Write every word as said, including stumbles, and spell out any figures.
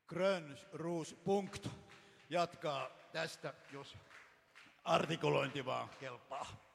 Grönrus punkt jatkaa tästä, jos artikulointi vaan kelpaa.